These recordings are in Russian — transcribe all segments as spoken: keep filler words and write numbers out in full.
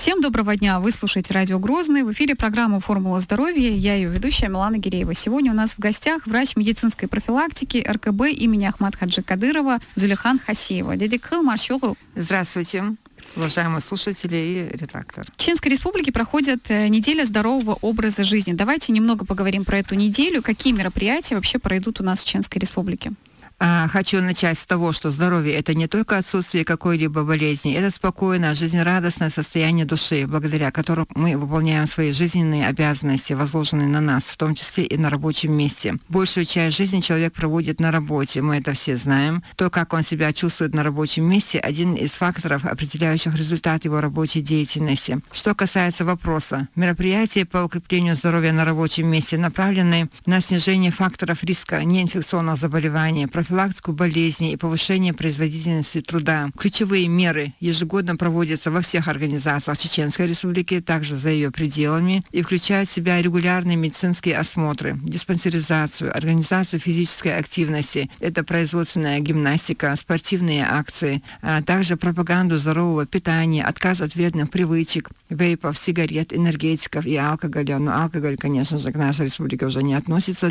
Всем доброго дня. Вы слушаете радио Грозный. В эфире программа «Формула здоровья». Я ее ведущая Милана Гиреева. Сегодня у нас в гостях врач медицинской профилактики эр ка бэ имени Ахмад Хаджи Кадырова Зулихан Хасиева. Дедикхыл Маршогл. Здравствуйте, уважаемые слушатели и редактор. В Чеченской Республике проходит неделя здорового образа жизни. Давайте немного поговорим про эту неделю. Какие мероприятия вообще пройдут у нас в Чеченской Республике? Хочу начать с того, что здоровье – это не только отсутствие какой-либо болезни, это спокойное, жизнерадостное состояние души, благодаря которому мы выполняем свои жизненные обязанности, возложенные на нас, в том числе и на рабочем месте. Большую часть жизни человек проводит на работе, мы это все знаем. То, как он себя чувствует на рабочем месте – один из факторов, определяющих результат его рабочей деятельности. Что касается вопроса, мероприятия по укреплению здоровья на рабочем месте направлены на снижение факторов риска неинфекционных заболеваний, профилактику болезней и повышение производительности труда. Ключевые меры ежегодно проводятся во всех организациях Чеченской Республики, также за ее пределами, и включают в себя регулярные медицинские осмотры, диспансеризацию, организацию физической активности, это производственная гимнастика, спортивные акции, а также пропаганду здорового питания, отказ от вредных привычек, вейпов, сигарет, энергетиков и алкоголя. Но алкоголь, конечно же, к нашей республике уже не относится.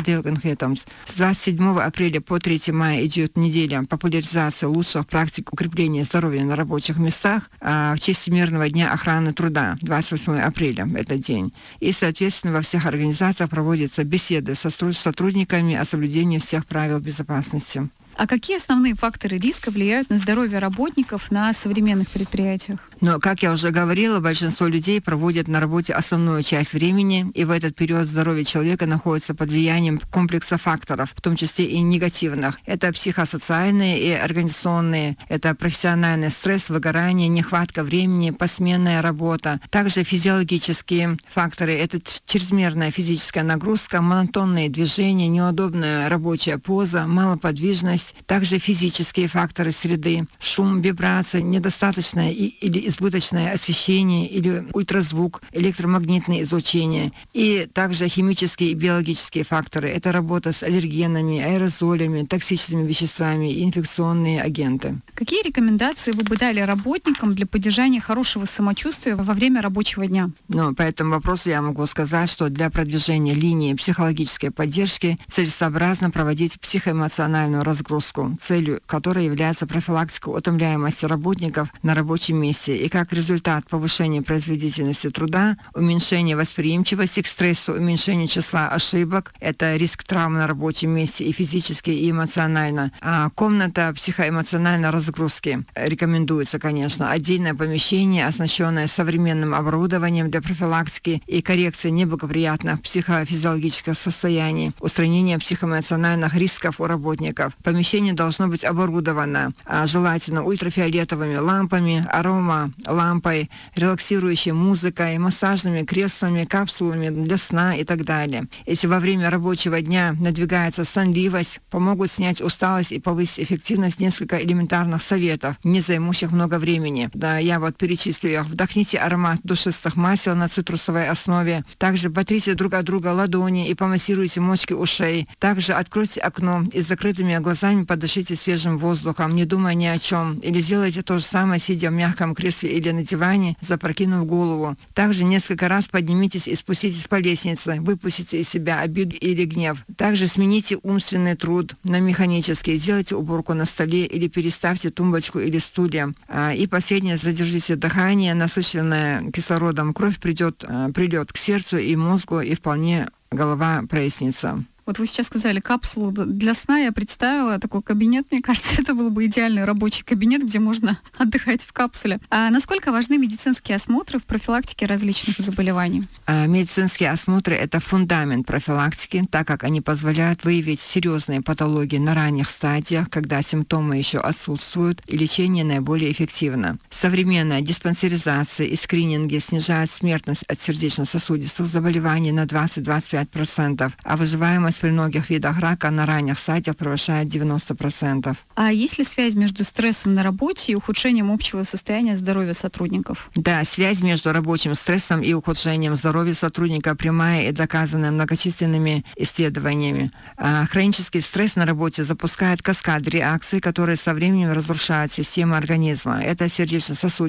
С двадцать седьмого апреля по третьего мая идет неделя популяризации лучших практик укрепления здоровья на рабочих местах а, в честь Всемирного дня охраны труда, двадцать восьмого апреля, этот день. И, соответственно, во всех организациях проводятся беседы со сотрудниками о соблюдении всех правил безопасности. А какие основные факторы риска влияют на здоровье работников на современных предприятиях? Но, как я уже говорила, большинство людей проводят на работе основную часть времени, и в этот период здоровье человека находится под влиянием комплекса факторов, в том числе и негативных. Это психосоциальные и организационные, это профессиональный стресс, выгорание, нехватка времени, посменная работа. Также физиологические факторы, это чрезмерная физическая нагрузка, монотонные движения, неудобная рабочая поза, малоподвижность. Также физические факторы среды, шум, вибрация, недостаточное и, или избыточное освещение или ультразвук, электромагнитное излучение. И также химические и биологические факторы. Это работа с аллергенами, аэрозолями, токсичными веществами и инфекционные агенты. Какие рекомендации вы бы дали работникам для поддержания хорошего самочувствия во время рабочего дня? Ну, по этому вопросу я могу сказать, что для продвижения линии психологической поддержки целесообразно проводить психоэмоциональную разгрузку, целью которой является профилактика утомляемости работников на рабочем месте и как результат повышения производительности труда, уменьшение восприимчивости к стрессу, уменьшение числа ошибок, это риск травм на рабочем месте и физически, и эмоционально. А комната психоэмоциональной разгрузки рекомендуется, конечно, отдельное помещение, оснащенное современным оборудованием для профилактики и коррекции неблагоприятных психофизиологических состояний, устранения психоэмоциональных рисков у работников. Помещение должно быть оборудовано а, желательно ультрафиолетовыми лампами, арома лампой, релаксирующей музыкой, массажными креслами, капсулами для сна и так далее. Если во время рабочего дня надвигается сонливость, помогут снять усталость и повысить эффективность несколько элементарных советов, не займущих много времени. Да, я вот перечислю их. Вдохните аромат душистых масел на цитрусовой основе. Также потрите друг от друга ладони и помассируйте мочки ушей. Также откройте окно и с закрытыми глазами подышите свежим воздухом, не думая ни о чем. Или сделайте то же самое, сидя в мягком кресле или на диване, запрокинув голову. Также несколько раз поднимитесь и спуститесь по лестнице. Выпустите из себя обиду или гнев. Также смените умственный труд на механический. Сделайте уборку на столе или переставьте тумбочку или стулья. И последнее, задержите дыхание. Насыщенная кислородом кровь придет, придет к сердцу и мозгу, и вполне голова прояснится. Вот вы сейчас сказали капсулу для сна, я представила такой кабинет, мне кажется, это был бы идеальный рабочий кабинет, где можно отдыхать в капсуле. А насколько важны медицинские осмотры в профилактике различных заболеваний? А, медицинские осмотры – это фундамент профилактики, так как они позволяют выявить серьезные патологии на ранних стадиях, когда симптомы еще отсутствуют, и лечение наиболее эффективно. Современная диспансеризация и скрининги снижают смертность от сердечно-сосудистых заболеваний на двадцать-двадцать пять процентов, а выживаемость при многих видах рака на ранних стадиях превышает девяносто процентов. А есть ли связь между стрессом на работе и ухудшением общего состояния здоровья сотрудников? Да, связь между рабочим стрессом и ухудшением здоровья сотрудника прямая и доказанная многочисленными исследованиями. А хронический стресс на работе запускает каскад реакций, которые со временем разрушают систему организма. Это сердечно-сосудистые